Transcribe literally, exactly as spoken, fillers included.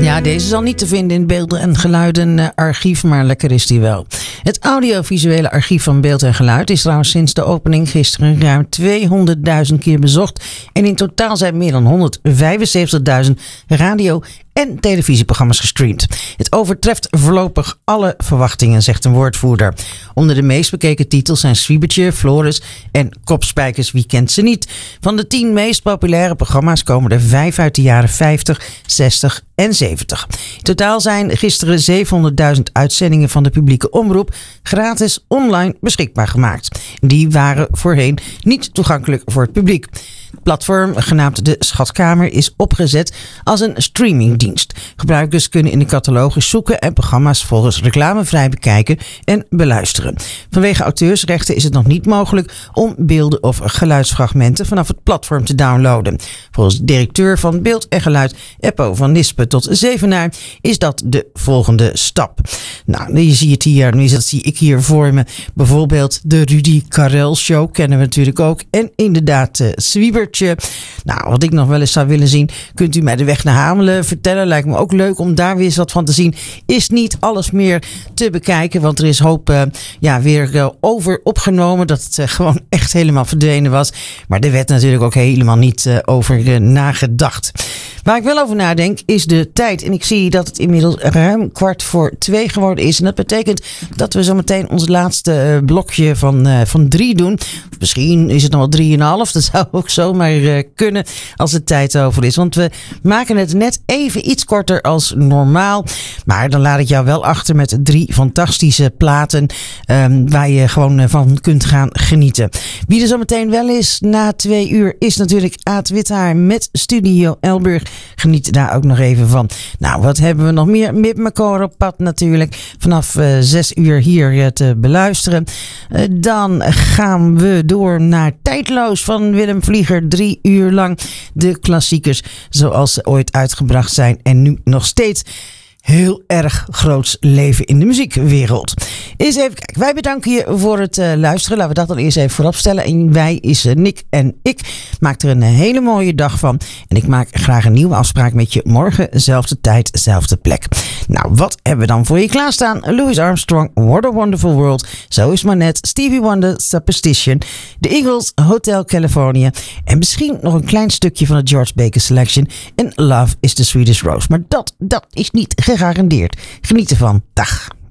Ja, deze zal niet te vinden in beelden en geluiden uh, archief, maar lekker is die wel. Het audiovisuele archief van Beeld en Geluid is trouwens sinds de opening gisteren ruim tweehonderdduizend keer bezocht. En in totaal zijn meer dan honderdvijfenzeventigduizend radio- en televisieprogramma's gestreamd. Het overtreft voorlopig alle verwachtingen, zegt een woordvoerder. Onder de meest bekeken titels zijn Zwiebertje, Floris en Kopspijkers, wie kent ze niet. Van de tien meest populaire programma's komen er vijf uit de jaren vijftig, zestig en zeventig. In totaal zijn gisteren zevenhonderdduizend uitzendingen van de publieke omroep gratis online beschikbaar gemaakt. Die waren voorheen niet toegankelijk voor het publiek. Het platform, genaamd de Schatkamer, is opgezet als een streamingdienst. Gebruikers kunnen in de catalogus zoeken en programma's volgens reclamevrij bekijken en beluisteren. Vanwege auteursrechten is het nog niet mogelijk om beelden of geluidsfragmenten vanaf het platform te downloaden. Volgens de directeur van Beeld en Geluid, Eppo van Nispen tot Zevenaar, is dat de volgende stap. Nou, je ziet het hier, nu dat zie ik hier voor me. Bijvoorbeeld de Rudy Karel Show kennen we natuurlijk ook. En inderdaad, uh, Zwiebertje. Nou, wat ik nog wel eens zou willen zien, kunt u mij de weg naar Hamelen vertellen. Lijkt me ook leuk om daar weer eens wat van te zien. Is niet alles meer te bekijken, want er is hoop uh, ja, weer uh, over opgenomen dat het uh, gewoon echt helemaal verdwenen was. Maar er werd natuurlijk ook helemaal niet uh, over uh, nagedacht. Waar ik wel over nadenk is de tijd. En ik zie dat het inmiddels ruim kwart voor twee geworden is. En dat betekent dat we zo meteen ons laatste uh, blokje van, uh, van drie doen. Misschien is het nog wel drieënhalf. Dat zou ook zomaar uh, kunnen als de tijd over is. Want we maken het net even iets korter als normaal. Maar dan laat ik jou wel achter met drie fantastische platen um, waar je gewoon uh, van kunt gaan genieten. Wie er zo meteen wel is na twee uur is natuurlijk Aad Withaar met Studio Elburg. Geniet daar ook nog even van. Nou, wat hebben we nog meer? Mip McCoy op pad natuurlijk. Vanaf uh, zes uur hier uh, te beluisteren. Uh, dan gaan we door naar Tijdloos van Willem Vlieger. Drie uur lang de klassiekers zoals ze ooit uitgebracht zijn. En nu nog steeds heel erg groots leven in de muziekwereld. Eens even kijken. Wij bedanken je voor het uh, luisteren. Laten we dat dan eerst even voorop stellen. En wij is uh, Nick en ik. Maak er een uh, hele mooie dag van. En ik maak graag een nieuwe afspraak met je morgen. Zelfde tijd, zelfde plek. Nou, wat hebben we dan voor je klaarstaan? Louis Armstrong, What a Wonderful World. Zo is maar net. Stevie Wonder, Superstition. The Eagles, Hotel California. En misschien nog een klein stukje van de George Baker Selection. En Love is the Sweetest Rose. Maar dat, dat is niet gegarandeerd. Geniet ervan. Dag.